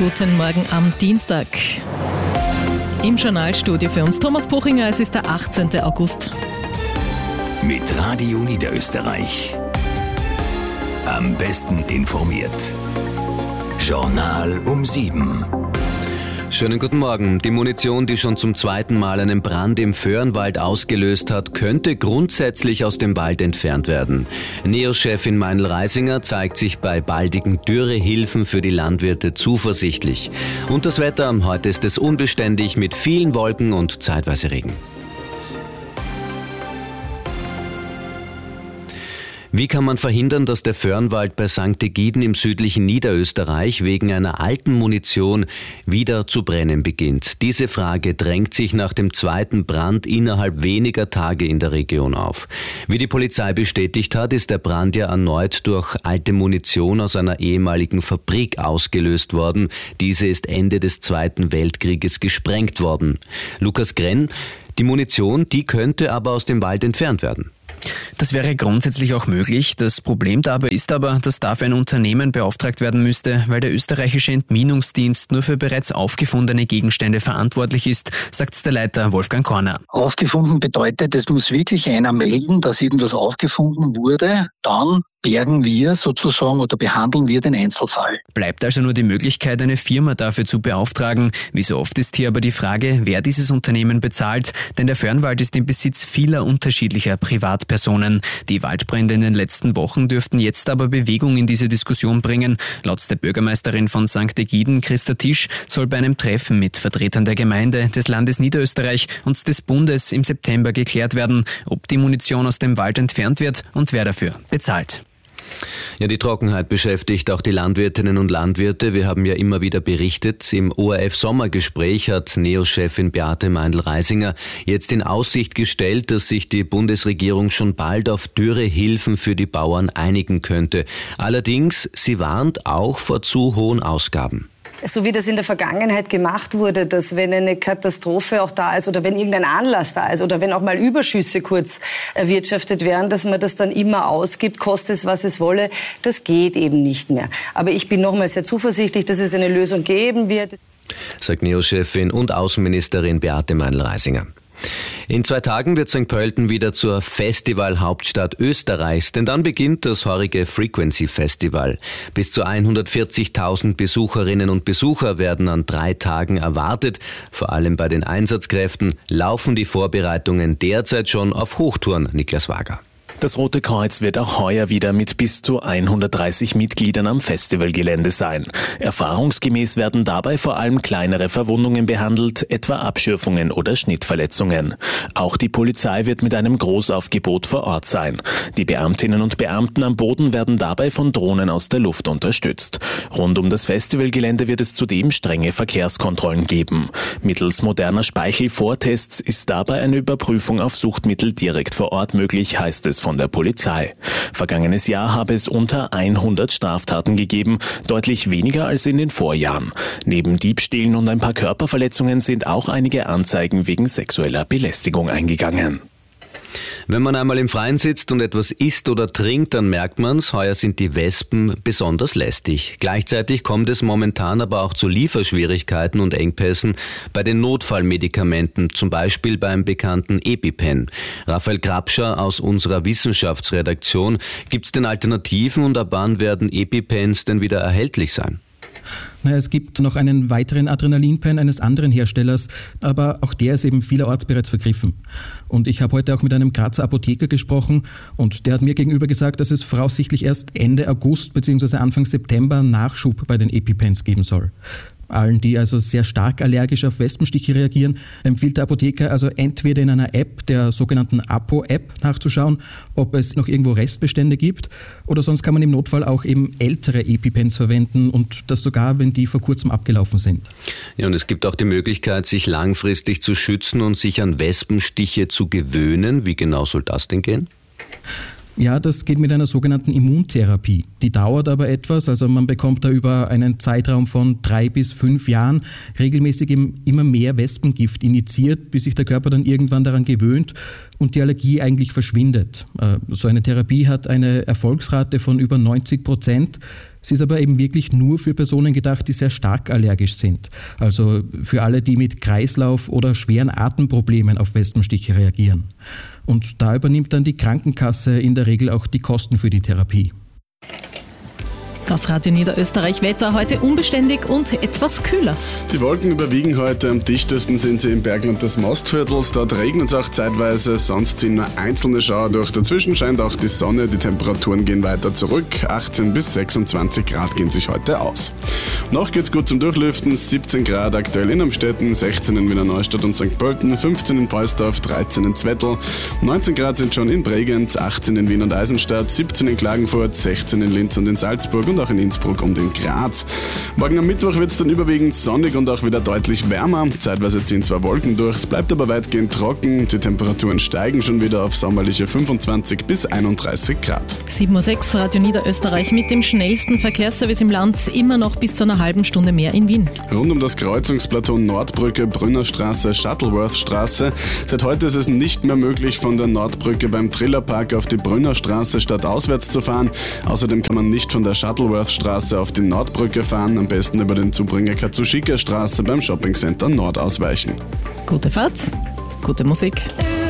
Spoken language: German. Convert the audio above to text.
Guten Morgen am Dienstag. Im Journalstudio für uns Thomas Buchinger, es ist der 18. August. Mit Radio Niederösterreich. Am besten informiert. Journal um 7. Schönen guten Morgen. Die Munition, die schon zum zweiten Mal einen Brand im Föhrenwald ausgelöst hat, könnte grundsätzlich aus dem Wald entfernt werden. NEOS-Chefin Meindl-Reisinger zeigt sich bei baldigen Dürrehilfen für die Landwirte zuversichtlich. Und das Wetter, heute ist es unbeständig mit vielen Wolken und zeitweise Regen. Wie kann man verhindern, dass der Föhrenwald bei St. Egiden im südlichen Niederösterreich wegen einer alten Munition wieder zu brennen beginnt? Diese Frage drängt sich nach dem zweiten Brand innerhalb weniger Tage in der Region auf. Wie die Polizei bestätigt hat, ist der Brand ja erneut durch alte Munition aus einer ehemaligen Fabrik ausgelöst worden. Diese ist Ende des Zweiten Weltkrieges gesprengt worden. Lukas Grenn, die Munition, die könnte aber aus dem Wald entfernt werden. Das wäre grundsätzlich auch möglich. Das Problem dabei ist aber, dass dafür ein Unternehmen beauftragt werden müsste, weil der österreichische Entminungsdienst nur für bereits aufgefundene Gegenstände verantwortlich ist, sagt der Leiter Wolfgang Korner. Aufgefunden bedeutet, es muss wirklich einer melden, dass irgendwas aufgefunden wurde, dann bergen wir sozusagen oder behandeln wir den Einzelfall. Bleibt also nur die Möglichkeit, eine Firma dafür zu beauftragen. Wie so oft ist hier aber die Frage, wer dieses Unternehmen bezahlt, denn der Föhrenwald ist im Besitz vieler unterschiedlicher Privatpersonen. Die Waldbrände in den letzten Wochen dürften jetzt aber Bewegung in diese Diskussion bringen. Laut der Bürgermeisterin von St. Egiden, Christa Tisch, soll bei einem Treffen mit Vertretern der Gemeinde, des Landes Niederösterreich und des Bundes im September geklärt werden, ob die Munition aus dem Wald entfernt wird und wer dafür bezahlt. Ja, die Trockenheit beschäftigt auch die Landwirtinnen und Landwirte. Wir haben ja immer wieder berichtet. Im ORF-Sommergespräch hat NEOS-Chefin Beate Meindl-Reisinger jetzt in Aussicht gestellt, dass sich die Bundesregierung schon bald auf Dürrehilfen für die Bauern einigen könnte. Allerdings, sie warnt auch vor zu hohen Ausgaben. So wie das in der Vergangenheit gemacht wurde, dass wenn eine Katastrophe auch da ist oder wenn irgendein Anlass da ist oder wenn auch mal Überschüsse kurz erwirtschaftet werden, dass man das dann immer ausgibt, koste es, was es wolle, das geht eben nicht mehr. Aber ich bin nochmal sehr zuversichtlich, dass es eine Lösung geben wird. Sagt NEOS-Chefin und Außenministerin Beate Meindl-Reisinger. In 2 Tagen wird St. Pölten wieder zur Festivalhauptstadt Österreichs, denn dann beginnt das heurige Frequency Festival. Bis zu 140.000 Besucherinnen und Besucher werden an 3 Tagen erwartet. Vor allem bei den Einsatzkräften laufen die Vorbereitungen derzeit schon auf Hochtouren, Niklas Wager. Das Rote Kreuz wird auch heuer wieder mit bis zu 130 Mitgliedern am Festivalgelände sein. Erfahrungsgemäß werden dabei vor allem kleinere Verwundungen behandelt, etwa Abschürfungen oder Schnittverletzungen. Auch die Polizei wird mit einem Großaufgebot vor Ort sein. Die Beamtinnen und Beamten am Boden werden dabei von Drohnen aus der Luft unterstützt. Rund um das Festivalgelände wird es zudem strenge Verkehrskontrollen geben. Mittels moderner Speichelvortests ist dabei eine Überprüfung auf Suchtmittel direkt vor Ort möglich, heißt es von der Polizei. Vergangenes Jahr habe es unter 100 Straftaten gegeben, deutlich weniger als in den Vorjahren. Neben Diebstählen und ein paar Körperverletzungen sind auch einige Anzeigen wegen sexueller Belästigung eingegangen. Wenn man einmal im Freien sitzt und etwas isst oder trinkt, dann merkt man's, heuer sind die Wespen besonders lästig. Gleichzeitig kommt es momentan aber auch zu Lieferschwierigkeiten und Engpässen bei den Notfallmedikamenten, zum Beispiel beim bekannten EpiPen. Raphael Grabscher aus unserer Wissenschaftsredaktion, gibt's denn Alternativen und ab wann werden EpiPens denn wieder erhältlich sein? Es gibt noch einen weiteren Adrenalinpen eines anderen Herstellers, aber auch der ist eben vielerorts bereits vergriffen. Und ich habe heute auch mit einem Grazer Apotheker gesprochen und der hat mir gegenüber gesagt, dass es voraussichtlich erst Ende August bzw. Anfang September Nachschub bei den EpiPens geben soll. Allen, die also sehr stark allergisch auf Wespenstiche reagieren, empfiehlt der Apotheker also entweder in einer App, der sogenannten Apo-App, nachzuschauen, ob es noch irgendwo Restbestände gibt, oder sonst kann man im Notfall auch eben ältere EpiPens verwenden und das sogar, wenn die vor kurzem abgelaufen sind. Ja, und es gibt auch die Möglichkeit, sich langfristig zu schützen und sich an Wespenstiche zu gewöhnen. Wie genau soll das denn gehen? Ja, das geht mit einer sogenannten Immuntherapie. Die dauert aber etwas, also man bekommt da über einen Zeitraum von 3 bis 5 Jahren regelmäßig immer mehr Wespengift injiziert, bis sich der Körper dann irgendwann daran gewöhnt und die Allergie eigentlich verschwindet. So eine Therapie hat eine Erfolgsrate von über 90%. Sie ist aber eben wirklich nur für Personen gedacht, die sehr stark allergisch sind. Also für alle, die mit Kreislauf- oder schweren Atemproblemen auf Wespenstiche reagieren. Und da übernimmt dann die Krankenkasse in der Regel auch die Kosten für die Therapie. Das Radio Niederösterreich Wetter heute unbeständig und etwas kühler. Die Wolken überwiegen heute, am dichtesten sind sie im Bergland des Mostviertels. Dort regnet es auch zeitweise, sonst ziehen nur einzelne Schauer durch. Dazwischen scheint auch die Sonne, die Temperaturen gehen weiter zurück. 18 bis 26 Grad gehen sich heute aus. Noch geht's gut zum Durchlüften, 17 Grad aktuell in Amstetten, 16 in Wiener Neustadt und St. Pölten, 15 in Polsdorf, 13 in Zwettl, 19 Grad sind schon in Bregenz, 18 in Wien und Eisenstadt, 17 in Klagenfurt, 16 in Linz und in Salzburg und auch in Innsbruck und in Graz. Morgen am Mittwoch wird es dann überwiegend sonnig und auch wieder deutlich wärmer. Zeitweise ziehen zwar Wolken durch, es bleibt aber weitgehend trocken. Die Temperaturen steigen schon wieder auf sommerliche 25 bis 31 Grad. 7:06 Uhr, Radio Niederösterreich mit dem schnellsten Verkehrsservice im Land, immer noch bis zu einer halben Stunde mehr in Wien. Rund um das Kreuzungsplateau Nordbrücke, Brünnerstraße, Shuttleworth-Straße. Seit heute ist es nicht mehr möglich, von der Nordbrücke beim Trillerpark auf die Brünnerstraße stadtauswärts zu fahren. Außerdem kann man nicht von der Shuttleworth-Straße auf die Nordbrücke fahren, am besten über den Zubringer Katsushika-Straße beim Shoppingcenter Nord ausweichen. Gute Fahrt, gute Musik.